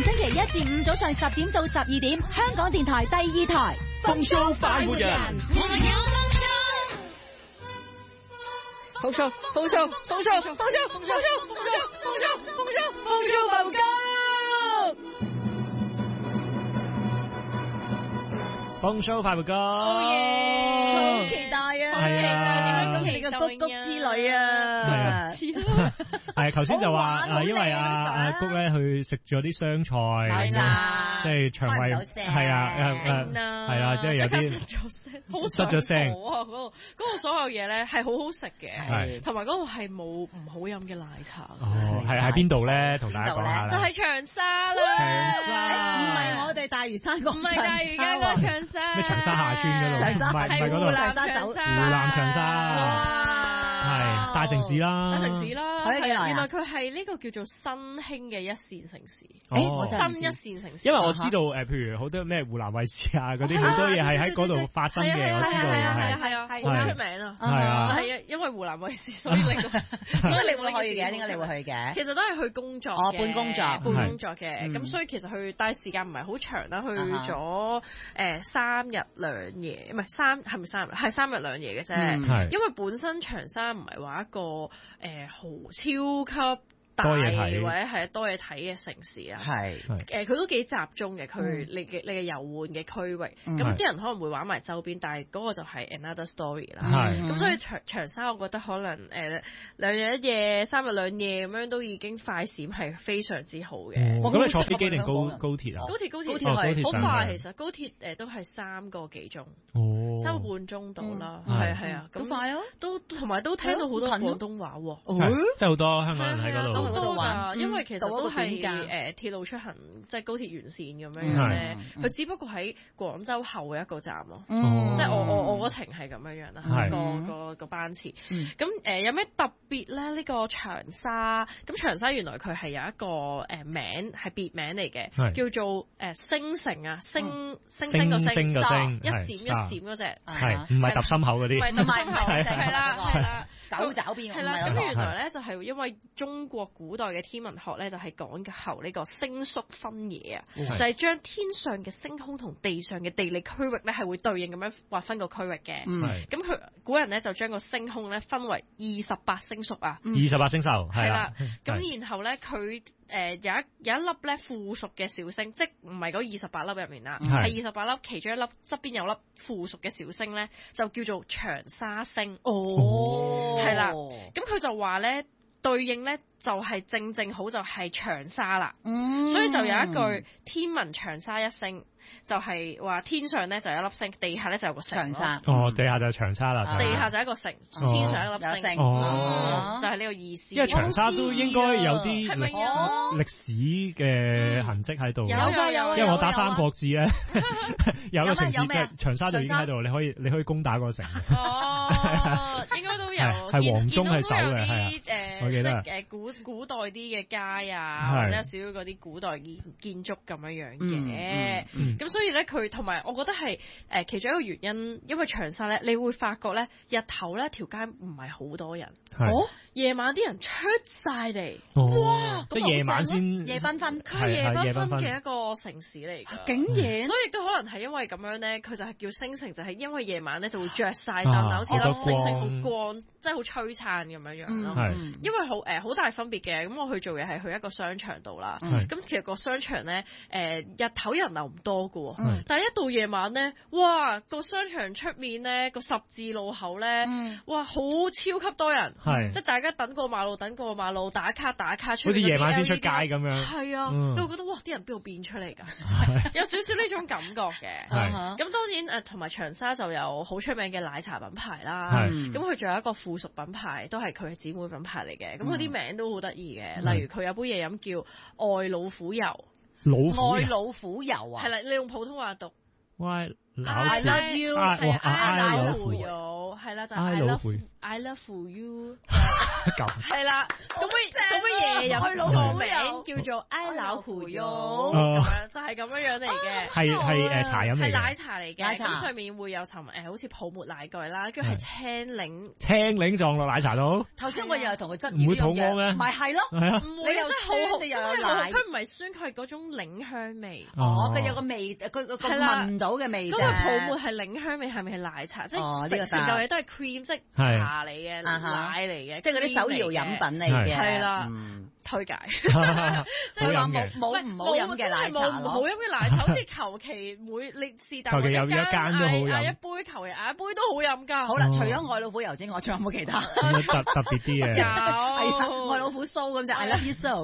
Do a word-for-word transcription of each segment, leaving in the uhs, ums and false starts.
星期一至五早上十點到十二點，香港電台第二台。 風騷快活人， 我有風騷，風騷，風騷，風騷，風騷，風騷，風騷，風騷，風騷，風騷快活家。 風騷快活歌， 好耶！好期待啊！ 係啊， 恭喜你個谷谷之旅啊！ 係啊，係頭先就話誒，因為阿阿谷咧去食咗啲湘菜， 係啊， 即係腸胃係啊誒誒係啊，即係有啲失咗聲，好失咗聲啊！嗰個嗰個所有嘢咧係好好食嘅，同埋嗰個係冇唔好飲嘅奶茶。 哦，係喺邊度咧？同大家講下就係長沙啦， 長沙唔係我哋大嶼山嗰， 唔係大嶼山嗰長沙， 咩長沙下村嗰度？唔係唔係嗰度， 長沙走湖南長沙。係大城市啦， 大城市啦， 係原來佢係呢個叫做新興嘅一線城市， 哦， 新一線城市。 因為我知道誒，譬如好多咩湖南衛視啊嗰啲好多嘢係喺嗰度發生嘅，我知道係啊係啊，好出名啊， 係啊， 就係因為湖南衛視，所以令到，所以你會去嘅，點解你會去嘅？ 其實都係去工作， 哦，半工作， 半工作嘅，咁所以其實去，但係時間唔係好長啦，去咗誒三日兩夜，唔係三係咪三日？係三日兩夜嘅啫，因為本身長沙唔係話一個誒好超級大或者係多嘢睇嘅城市啊，係誒佢都幾集中嘅，佢你嘅你嘅遊玩嘅區域，咁啲人可能會玩埋周邊，但係嗰個就係 another story 啦。咁所以長長沙，我覺得可能誒兩日一夜、三日兩夜咁樣都已經快閃係非常之好嘅。 咁你坐飛機定高高鐵啊？ 高鐵高鐵係好快，其實高鐵誒都係三個幾鐘，三個半鐘到啦，係係啊，咁快啊，都同埋都聽到好多廣東話喎， 即係好多香港人喺嗰度。 都多㗎，因為其實都係誒鐵路出行，即係高鐵沿線咁樣樣咧。佢只不過喺廣州後嘅一個站咯，即係我我我嗰程係咁樣樣啦，個個個班次。咁誒有咩特別咧？呢個長沙，咁長沙原來佢係有一個誒名係別名嚟嘅，叫做誒星城啊，星星星個星，一閃一閃嗰隻， 係唔係揼心口嗰啲？ 唔係揼心口，係啦係啦。 狗爪邊係啦，咁原來咧就係因為中國古代嘅天文學咧就係講求呢個星宿分野啊，就係將天上嘅星空同地上嘅地理區域咧係會對應咁樣劃分個區域嘅。咁佢古人咧就將個星空咧分為二十八星宿啊， 二十八星宿係啦。 咁然後咧佢誒有一有一粒咧附屬嘅小星，即係唔係嗰二十八粒入面啦，係二十八粒其中一粒側邊有粒附屬嘅小星咧，就叫做長沙星。哦。係啦，咁佢就話咧對應咧就係正正好就係長沙啦，嗯、所以就有一句天文長沙一星，就係話天上咧就有一粒星，地下咧就有個城。長沙哦，地下就係長沙啦， 地下就係一個城，哦、天上一粒星，哦，就係呢個意思。 因為長沙都應該有啲歷歷史嘅痕跡喺度， 有有有， 因為我打三國志咧，有個城市嘅長沙就已經喺度，你可以你可以攻打個城。 哦，應該都有， 係黃忠係守嘅，係誒，我記得誒古古代啲嘅街啊，或者有少少嗰啲古代建建築咁樣樣嘅。咁所以咧，佢同埋我覺得係誒其中一個原因，因為長沙咧，你會發覺咧，日頭咧條街唔係好多人，哦，夜晚啲人出晒嚟，哇！ 即係夜晚先夜繽紛， 佢夜繽紛嘅一個城市嚟㗎， 竟然， 所以亦都可能係因為咁樣咧，佢就係叫星城，就係因為夜晚咧就會着晒燈，好似粒星星好光，即係好璀璨咁樣樣咯。因為好誒好大分別嘅，咁我去做嘢係去一個商場度啦，咁其實個商場咧誒日頭人流唔多㗎喎，但係一到夜晚咧，哇！個商場出面咧個十字路口咧，哇！好超級多人，即係大家等過馬路等過馬路打卡打卡出， 好似夜晚先出街咁樣。 係啊，你會覺得哇！啲人邊度變出嚟㗎？有少少呢種感覺嘅。咁當然誒，同埋長沙就有好出名嘅奶茶品牌啦。咁佢仲有一個附屬品牌，都係佢嘅姊妹品牌嚟嘅。咁佢啲名都好得意嘅，例如佢有杯嘢飲叫愛老虎油。 愛老虎油啊！ 係啦，你用普通話讀。 I love you， 係愛老虎油，係啦，就係 I love I love you， 係啦，咁乜咁乜嘢入個名叫做 I love you， 咁樣就係咁樣樣嚟嘅。 係係誒茶飲嚟嘅， 係奶茶嚟嘅，咁上面會有層誒好似泡沫奶蓋啦，跟住係青檸， 青檸撞落奶茶度。 頭先我又係同佢質疑， 唔會肚屙咩？ 咪係咯， 係啊， 唔會，真係好好，真係好，佢唔係酸，佢係嗰種檸香味。 哦，佢有個味，佢佢佢聞到嘅味啫。 嗰個泡沫係檸香味，係咪係奶茶？即係成成嚿嘢都係 cream，即係茶嚟嘅，奶嚟嘅， 即係嗰啲手搖飲品嚟嘅。 係啦。推介， 即係話冇冇唔好飲嘅奶茶咯， 唔好飲嘅奶茶，好似求其每你是但求其有一間都好飲， 嗌一杯求其嗌一杯都好飲㗎。 好啦，除咗愛老虎油之外，仲有冇其他特特別啲嘅？ 有愛老虎酥咁就 I love you so。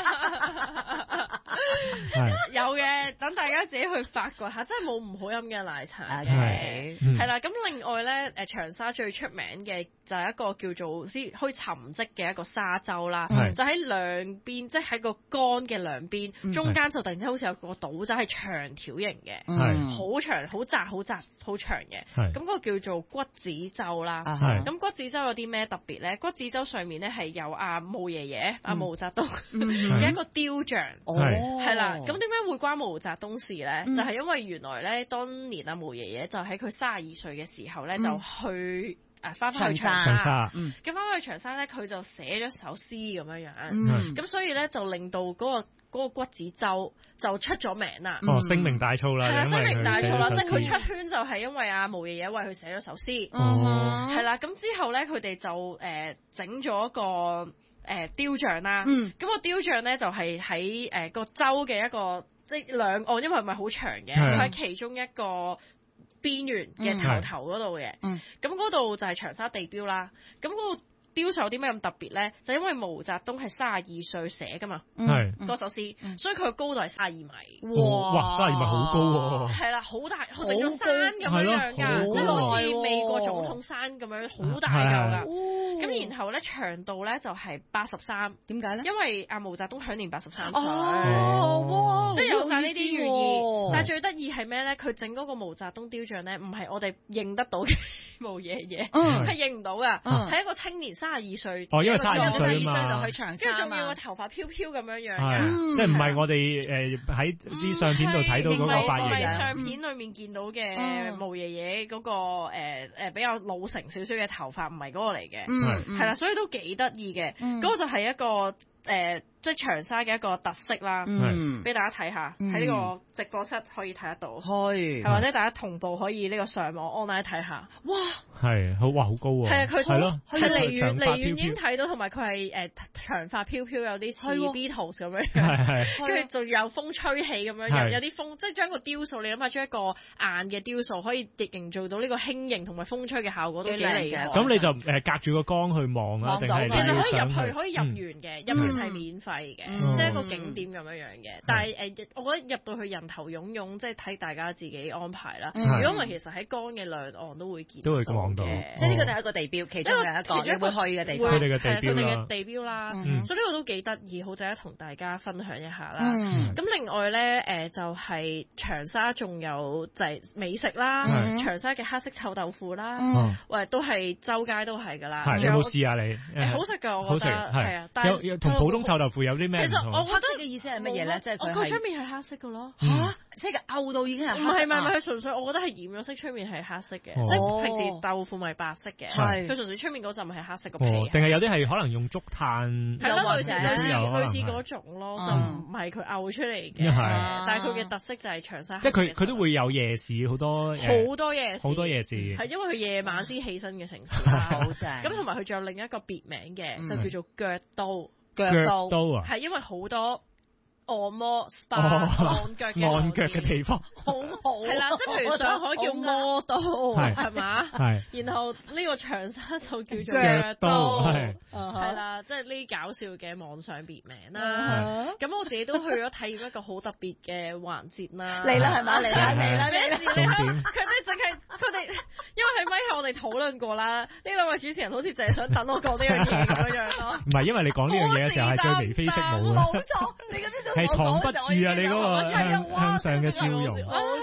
有嘅，等大家自己去發掘下，真係冇唔好飲嘅奶茶嘅。係啦，咁另外咧，誒長沙最出名嘅就係一個叫做啲可以沉積嘅一個沙洲啦，就喺兩邊，即係喺個杆嘅兩邊，中間就突然之間好似有個島仔係長條形嘅，好長、好窄、好窄、好長嘅。咁嗰個叫做骨子洲啦。咁骨子洲有啲咩特別咧？骨子洲上面咧係有阿毛爺爺、阿毛澤東嘅一個雕像。係啦，咁點解會關毛澤東事咧？就係因為原來咧，當年阿毛爺爺就喺佢三十二歲嘅時候咧，就去誒翻返去長沙，咁翻返去長沙咧，佢就寫咗首詩咁樣樣，咁所以咧就令到嗰個嗰個骨子洲就出咗名啦。 哦，聲名大噪啦， 係啊，聲名大噪啦，即係佢出圈就係因為阿毛爺爺為佢寫咗首詩，係啦，咁之後咧佢哋就誒整咗一個誒雕像啦，咁個雕像咧就係喺誒個洲嘅一個即係兩岸，因為唔係好長嘅，佢喺其中一個邊緣嘅頭頭嗰度嘅，咁嗰度就係長沙地標啦。咁嗰個雕塑有啲咩咁特別咧？就因為毛澤東係三十二歲寫噶嘛，嗰首詩，所以佢嘅高度係三十二米。 哇！三十二米好高喎。 係啦，好大，好成咗山咁樣樣㗎，即係好似美國總統山咁樣，好大嚿㗎。咁然後咧長度咧就係八十三，點解咧？因為阿毛澤東享年八十三歲。哦，哇！即係有晒呢啲寓意。但係最得意係咩咧？佢整嗰個毛澤東雕像咧，唔係我哋認得到嘅毛爺爺，係認唔到㗎，係一個青年三十二歲。 哦，因為三十二歲啊嘛， 就去長沙， 跟住仲要個頭髮飄飄咁樣樣㗎， 即係唔係我哋誒喺啲相片度睇到嗰個髮型。 唔係相片裡面見到嘅毛爺爺嗰個誒誒比較老成少少嘅頭髮，唔係嗰個嚟嘅，係啦，所以都幾得意嘅。嗰個就係一個誒。即係長沙嘅一個特色啦，嗯，俾大家睇下，喺呢個直播室可以睇得到，係，係或者大家同步可以呢個上網 online 睇下，哇， 係好哇好高喎， 係啊，佢係咯， 係離遠離遠已經睇到，同埋佢係誒長髮飄飄，有啲似 Beatles 咁樣樣，跟住仲有風吹起咁樣樣，有啲風，即係將個雕塑，你諗下將一個硬嘅雕塑可以亦營造到呢個輕盈同埋風吹嘅效果都幾嚟嘅。 咁你就誒隔住個光去望啊，定係其實可以入去，可以入園嘅，入園係免費嘅，即係一個景點咁樣樣嘅。但係誒，我覺得入到去人頭湧湧，即係睇大家自己安排啦。如果唔係，其實喺江嘅兩岸都會見到， 都會望到。 即係呢個就係一個地標，其中嘅一個你會去嘅地方。 佢哋嘅地標啦。 佢哋嘅地標啦，所以呢個都幾得意，好值得同大家分享一下啦。咁另外咧，誒就係長沙仲有就係美食啦，長沙嘅黑色臭豆腐啦，喂都係周街都係㗎啦。 係有冇試下你？ 誒好食㗎，我覺得係啊。但係同普通臭豆腐有啲咩唔同？ 其實我覺得嘅意思係乜嘢咧？即係佢佢出面係黑色㗎咯。 嚇！即係漚到已經係黑色。 唔係唔係，佢純粹我覺得係染咗色，出面係黑色嘅。即係平時豆腐咪白色嘅，佢純粹出面嗰陣係黑色個皮。 定係有啲係可能用竹炭。 係咯，類似類似類似嗰種咯，就唔係佢漚出嚟嘅。但係佢嘅特色就係長沙。 即係佢佢都會有夜市好多。 好多夜市。 好多夜市。 係因為佢夜晚先起身嘅城市啦。 好正。 咁同埋佢仲有另一個別名嘅，就叫做腳刀。 腳刀。 刀啊。 係因為好多按摩 S P A 按腳嘅按腳嘅地方， 好好係啦，即係譬如上海叫摩刀係嘛， 係， 然後呢個長沙就叫做腳刀，係啦，即係呢啲搞笑嘅網上別名啦。咁我自己都去咗體驗一個好特別嘅環節啦。 嚟啦係嘛，嚟啦嚟啦， 咩事咧？佢哋淨係佢哋，因為喺咪後我哋討論過啦，呢兩位主持人好似淨係想等我講呢樣嘢咁樣樣咯。 唔係，因為你講呢樣嘢嘅時候係最眉飛色舞嘅。 冇錯，你嗰啲都係藏不住啊！你嗰個向向上嘅笑容， 冇錯，因為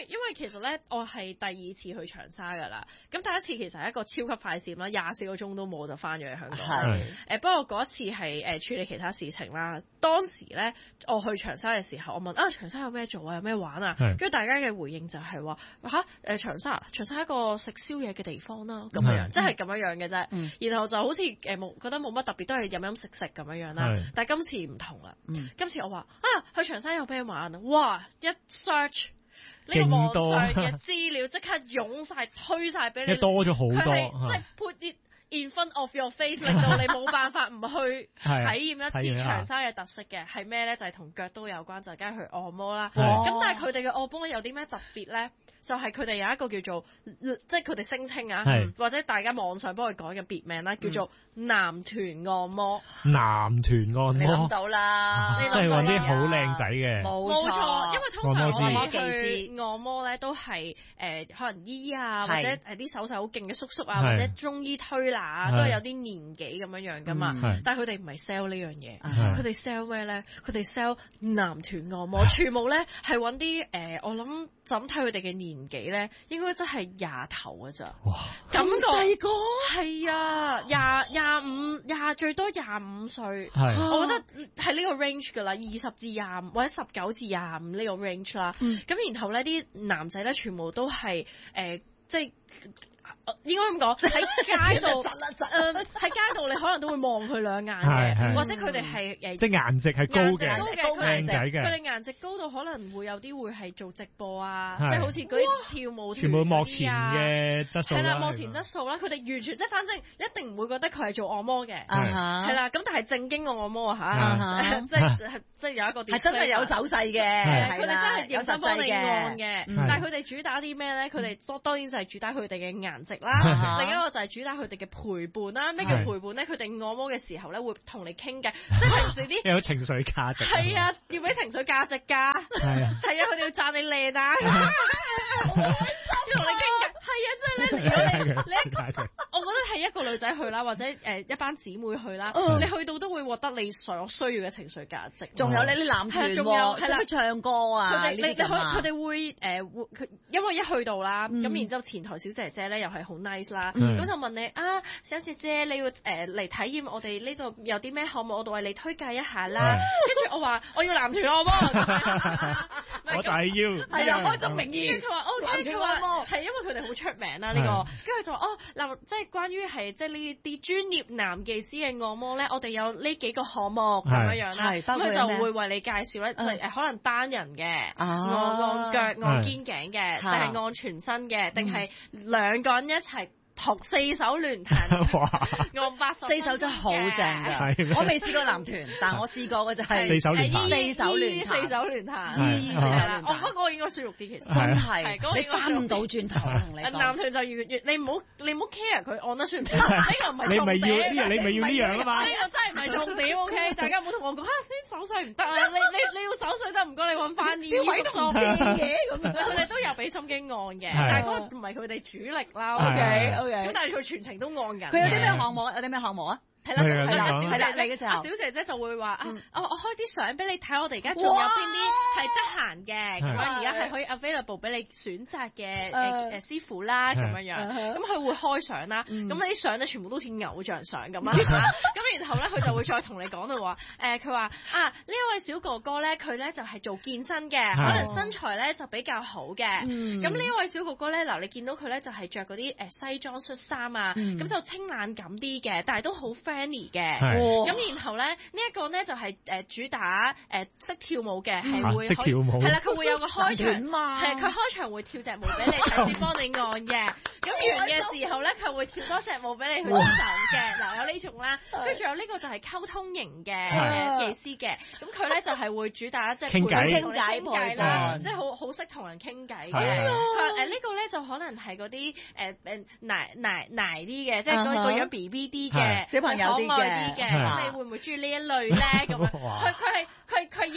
為因為其實咧，我係第二次去長沙㗎啦。咁第一次其實係一個超級快閃啦，廿四個鐘都冇就翻咗去香港。係誒，不過嗰一次係誒處理其他事情啦。當時咧，我去長沙嘅時候，我問啊長沙有咩做啊，有咩玩啊？跟住大家嘅回應就係話嚇誒長沙，長沙係一個食宵夜嘅地方啦，咁樣即係咁樣樣嘅啫。嗯、然後就好似誒冇覺得冇乜特別，都係飲飲食食咁樣樣啦。但係今次唔同啦，嗯、今次我話啊去長沙有咩玩啊？哇！一 search 呢個網上嘅資料即刻湧晒推晒俾你， 多咗好多， 即係 put it in front of your face， 令到你冇辦法唔去體驗一次長沙嘅特色嘅係咩咧？就係同腳都有關，就梗係去按摩啦。咁但係佢哋嘅按摩有啲咩特別咧？就係佢哋有一個叫做，即係佢哋聲稱啊，或者大家網上幫佢改嘅別名啦，叫做男團按摩。 男團按摩， 你諗到啦， 即係揾啲好靚仔嘅。 冇錯，因為通常按摩技師按摩咧都係誒可能姨啊，或者誒啲手勢好勁嘅叔叔啊，或者中醫推拿啊，都係有啲年紀咁樣樣噶嘛。但係佢哋唔係 sell 呢樣嘢，佢哋 sell 咩咧？佢哋 sell 男團按摩，全部咧係揾啲誒，我諗就咁睇佢哋嘅年年紀咧，應該真係廿頭嘅咋。哇！咁細個係啊，廿廿五廿最多廿五歲。係，我覺得係呢個 range 㗎啦，二十至廿五或者十九至廿五呢個 range 啦。咁、嗯、然後咧，啲男仔咧全部都係誒、呃，即係。應該咁講喺街度，誒喺街度你可能都會望佢兩眼嘅，或者佢哋係誒即係顏值係高嘅， 高嘅靚仔嘅，佢哋顏值高到可能會有啲會係做直播啊，即係好似嗰啲跳舞團嗰啲啊，幕前嘅質素啦，係啦，幕前質素啦，佢哋完全即係反正一定唔會覺得佢係做按摩嘅，係啦，咁但係正經嘅按摩啊嚇，即係即係有一個係真係有手勢嘅，佢哋真係認真幫你按嘅，但係佢哋主打啲咩咧？佢哋當當然就係主打佢哋嘅顏值啦，另一個就係主打佢哋嘅陪伴啦。咩叫陪伴咧？佢哋按摩嘅時候咧，會同你傾偈，即係平時啲有情緒價值。 係啊，要俾情緒價值㗎。係啊，係啊，佢哋要讚你靚啊，要同你傾偈。係啊，即係咧，如果你你一個，我覺得係一個女仔去啦，或者誒一班姊妹去啦，你去到都會獲得你所需要嘅情緒價值。仲有你啲男團喎，仲有係啦，唱歌啊，佢哋你你佢哋會誒會佢，因為一去到啦，咁然之後前台小姐姐咧又係好 nice 啦，咁就問你啊，小姐姐你要誒嚟體驗我哋呢度有啲咩項目，我度為你推介一下啦。跟住我話我要男團按摩， 我就係要係啊，開宗明義。 佢話 OK，佢話係因為佢哋好出名啦呢個，跟住就話哦嗱，即係關於係即係呢啲專業男技師嘅按摩咧，我哋有呢幾個項目咁樣樣啦，咁佢就會為你介紹咧，就誒可能單人嘅，按按腳、按肩頸嘅，定係按全身嘅，定係兩個人一齊。同四手聯彈，按八十，四手真係好正㗎！我未試過男團，但我試過嘅就係四手聯彈， 四手聯彈，四手聯彈，係啦。我嗰個應該舒服啲，其實真係，你翻唔到轉頭同你講。 男團就越越你唔好你唔好 care 佢按得舒唔舒服，呢個唔係重點。 你咪要呢樣，你咪要呢樣啊嘛。 呢個真係唔係重點，OK？大家唔好同我講嚇，啲手勢唔得啊！你你你要手勢得唔該，你揾翻啲位同啲嘢咁。佢哋都有俾心機按嘅，但係嗰個唔係佢哋主力啦。OK。咁但係佢全程都按緊。 佢有啲咩項目？有啲咩項目啊？ 係啦，係啦，小姐嚟嘅時候， 小姐姐就會話啊，我我開啲相俾你睇，我哋而家仲有邊啲係得閒嘅，咁樣而家係可以 available 俾你選擇嘅誒誒師傅啦，咁樣樣。咁佢會開相啦，咁你啲相咧全部都似偶像相咁啦。咁然後咧，佢就會再同你講到話誒，佢話啊呢一位小哥哥咧，佢咧就係做健身嘅，可能身材咧就比較好嘅。咁呢一位小哥哥咧，嗱你見到佢咧就係着嗰啲誒西裝恤衫啊，咁就清冷感啲嘅，但係都好 friendly 嘅。咁然後咧呢一個咧就係誒主打誒識跳舞嘅，係會識跳舞係啦，佢會有個開場，係佢開場會跳隻舞俾你，睇先幫你按嘅。咁完嘅時候咧，佢會跳多隻舞俾你去手嘅。嗱有呢種啦，跟住有呢個就係溝通型嘅技師嘅。咁佢咧就係會主打即係傾偈傾偈傾啦，即係好好識同人傾偈嘅。佢誒呢個咧就可能係嗰啲誒誒奶奶奶啲嘅，即係個個樣 B B 啲嘅小朋友啲嘅。咁你會唔會中意呢一類咧？咁樣佢佢係佢佢用一句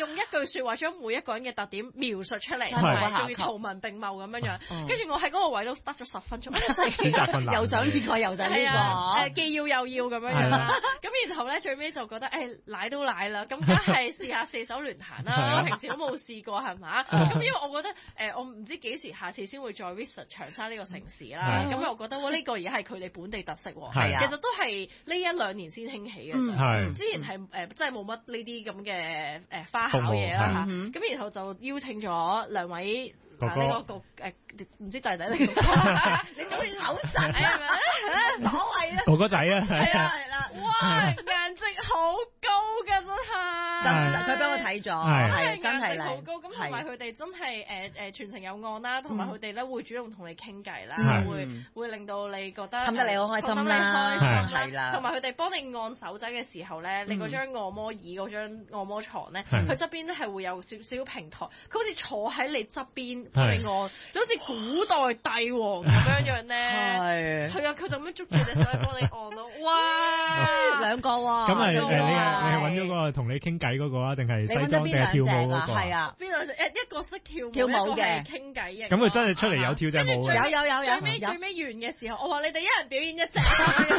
説話將每一個人嘅特點描述出嚟，同埋仲要圖文並茂咁樣樣。跟住我喺嗰個位都得咗十分鐘， 選擇困難， 又想呢個又想呢個， 誒既要又要咁樣樣啦。咁然後咧最尾就覺得誒奶都奶啦，咁梗係試下四手聯彈啦。平時都冇試過係嘛？咁因為我覺得誒我唔知幾時下次先會再 visit 長沙呢個城市啦。咁我覺得呢個而家係佢哋本地特色喎。係啊，其實都係呢一兩年先興起嘅啫。之前係誒真係冇乜呢啲咁嘅誒花巧嘢啦。咁然後就邀請咗兩位啊呢個個誒唔知弟弟嚟嘅，你講你口仔係咪？所謂啊， 哥哥仔啊， 係啊係啦，哇顏值好高㗎真係， 真佢俾我睇咗，係真係好高。咁同埋佢哋真係誒誒全程有案啦，同埋佢哋咧會主動同你傾偈啦，會會令到你覺得氹得你好開心啦，係啦。同埋佢哋幫你按手仔嘅時候咧，你嗰張按摩椅嗰張按摩牀咧，佢側邊咧係會有少少平台，佢好似坐喺你側邊幫你按，你好似古代帝王咁樣樣咧，係係啊，佢就咁樣捉住隻手嚟幫你按咯，哇兩個喎， 咁係誒你係你係揾咗個同你傾偈嗰個啊，定係西裝定係跳舞嗰個？係啊， 邊兩隻？一一個識跳舞， 跳舞嘅傾偈嘅。 咁佢真係出嚟有跳隻舞嘅。 有有有有。 最尾最尾完嘅時候，我話你哋一人表演一隻。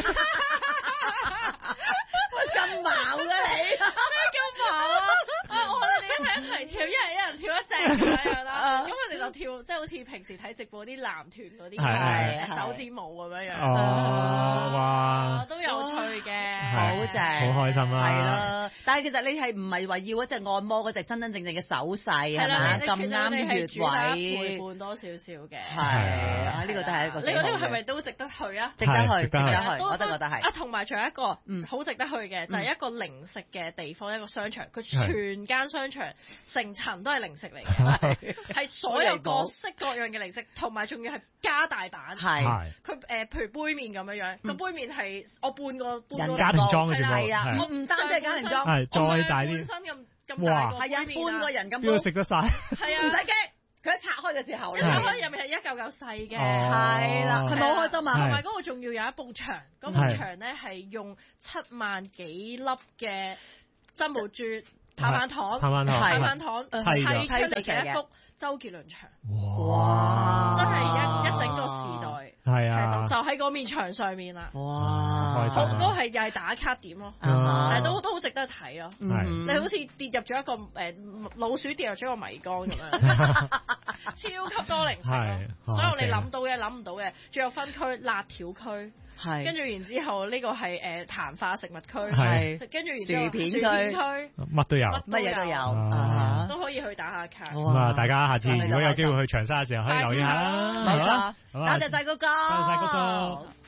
咁矛㗎你？咩咁矛啊？啊！我哋一齊一齊跳，一人一人跳一隻咁樣啦。咁佢哋就跳，即係好似平時睇直播啲男團嗰啲手指舞咁樣樣。 哦，哇！ 都有趣嘅， 好正， 好開心啦。 係咯，但係其實你係唔係話要一隻按摩嗰隻真真正正嘅手勢係咪？咁啱穴位， 陪伴多少少嘅。 係啊，呢個都係一個。 呢個呢個係咪都值得去啊？ 值得去，值得去， 我都覺得係。 啊，同埋仲有一個，嗯，好值得去嘅就係一個零食嘅地方，一個商場，佢全間商場成層都係零食嚟嘅，係所有各式各樣嘅零食，同埋仲要係加大版。係，佢誒，譬如杯麵咁樣樣，個杯麵係我半個半個家庭裝嘅全部， 係啊，我唔單止係家庭裝， 係再大啲， 半身咁咁大個杯麵啊， 係啊，半個人咁， 邊個食得晒？ 係啊， 唔使驚。佢一拆開嘅時候， 一拆開入面係一嚿嚿細嘅， 係啦，佢冇開心啊！ 同埋嗰個仲要有一埲牆，嗰埲牆咧係用七萬幾粒嘅珍寶珠、棒棒糖、棒棒糖砌出嚟嘅一幅周杰倫牆。哇！真係一一整個時代，係啊，就就喺嗰面牆上面啦。哇！好多係又係打卡點咯，但係都都好值得睇咯。你好似跌入咗一個誒老鼠跌入咗一個迷缸咁樣，超級多零食咯。所有你諗到嘅諗唔到嘅，仲有分區辣條區。係，跟住然之後呢個係誒膨化食物區，係，跟住然之後薯片區，乜都有， 乜嘢都有， 都可以去打下卡。 咁啊，大家下次如果有機會去長沙嘅時候，可以留意下啦。 冇錯，多謝晒哥哥， 多謝晒哥哥。